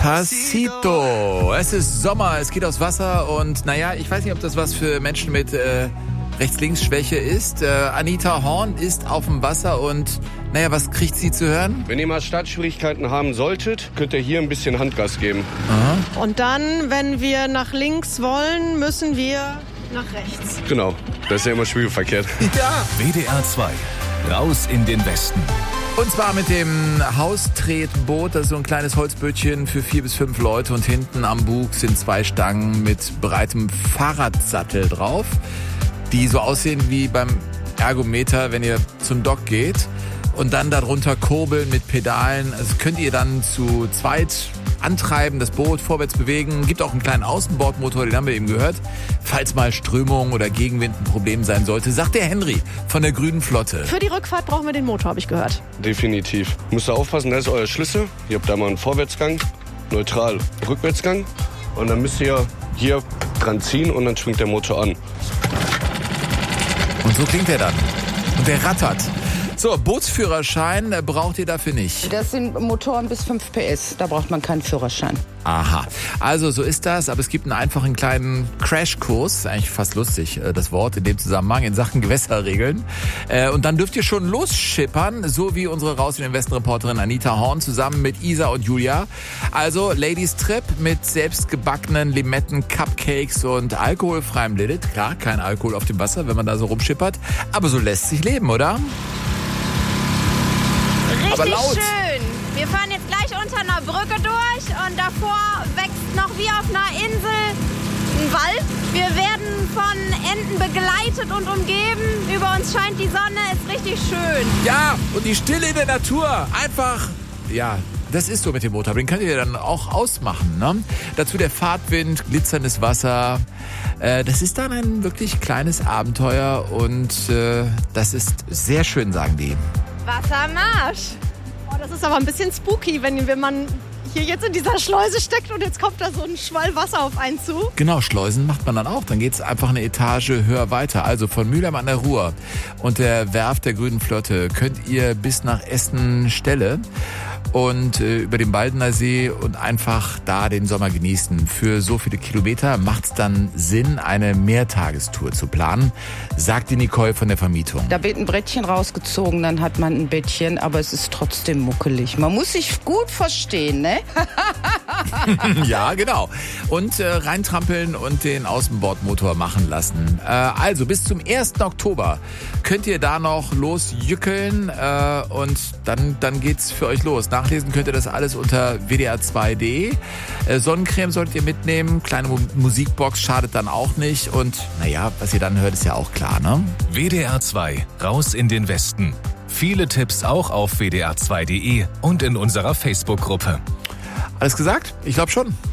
Despacito. Es ist Sommer, es geht aufs Wasser und naja, ich weiß nicht, ob das was für Menschen mit Rechts-Links-Schwäche ist. Anita Horn ist auf dem Wasser und naja, was kriegt sie zu hören? Wenn ihr mal Startschwierigkeiten haben solltet, könnt ihr hier ein bisschen Handgas geben. Aha. Und dann, wenn wir nach links wollen, müssen wir nach rechts. Genau, das ist ja immer spiegelverkehrt. Ja. WDR 2, raus in den Westen. Und zwar mit dem Haustretboot, das ist so ein kleines Holzbötchen für 4 bis 5 Leute und hinten am Bug sind 2 Stangen mit breitem Fahrradsattel drauf, die so aussehen wie beim Ergometer, wenn ihr zum Dock geht und dann darunter kurbeln mit Pedalen. Also könnt ihr dann zu zweit antreiben, das Boot vorwärts bewegen. Gibt auch einen kleinen Außenbordmotor, den haben wir eben gehört. Falls mal Strömung oder Gegenwind ein Problem sein sollte, sagt der Henry von der Grünen Flotte. Für die Rückfahrt brauchen wir den Motor, habe ich gehört. Definitiv. Müsst ihr aufpassen, das ist euer Schlüssel. Ihr habt da mal einen Vorwärtsgang, neutral Rückwärtsgang. Und dann müsst ihr hier dran ziehen und dann schwingt der Motor an. Und so klingt er dann. Und der rattert. So, Bootsführerschein braucht ihr dafür nicht. Das sind Motoren bis 5 PS, da braucht man keinen Führerschein. Aha, also so ist das, aber es gibt einen einfachen kleinen Crashkurs, eigentlich fast lustig, das Wort in dem Zusammenhang, in Sachen Gewässerregeln. Und dann dürft ihr schon losschippern, so wie unsere Raus in den Westen Reporterin Anita Horn zusammen mit Isa und Julia. Also Ladies Trip mit selbstgebackenen Limetten, Cupcakes und alkoholfreiem Lilith. Klar, kein Alkohol auf dem Wasser, wenn man da so rumschippert, aber so lässt sich leben, oder? Richtig aber laut. Schön. Wir fahren jetzt gleich unter einer Brücke durch und davor wächst noch wie auf einer Insel ein Wald. Wir werden von Enten begleitet und umgeben. Über uns scheint die Sonne, ist richtig schön. Ja, und die Stille in der Natur. Einfach, ja, das ist so mit dem Motor. Den könnt ihr dann auch ausmachen, ne? Dazu der Fahrtwind, glitzerndes Wasser. Das ist dann ein wirklich kleines Abenteuer und das ist sehr schön, sagen die. Wassermarsch. Oh, das ist aber ein bisschen spooky, wenn man hier jetzt in dieser Schleuse steckt und jetzt kommt da so ein Schwall Wasser auf einen zu. Genau, Schleusen macht man dann auch. Dann geht's einfach eine Etage höher weiter. Also von Mülheim an der Ruhr und der Werft der Grünen Flotte könnt ihr bis nach Essen-Stelle und über den Baldener See und einfach da den Sommer genießen. Für so viele Kilometer macht's dann Sinn, eine Mehrtagestour zu planen, sagt die Nicole von der Vermietung. Da wird ein Brettchen rausgezogen, dann hat man ein Bettchen, aber es ist trotzdem muckelig. Man muss sich gut verstehen, ne? Ja, genau. Und reintrampeln und den Außenbordmotor machen lassen. Also bis zum 1. Oktober könnt ihr da noch losjückeln und dann geht's für euch los. Nachlesen könnt ihr das alles unter wdr2.de. Sonnencreme solltet ihr mitnehmen. Kleine Musikbox schadet dann auch nicht. Und naja, was ihr dann hört, ist ja auch klar, ne? WDR 2, raus in den Westen. Viele Tipps auch auf wdr2.de und in unserer Facebook-Gruppe. Alles gesagt? Ich glaube schon.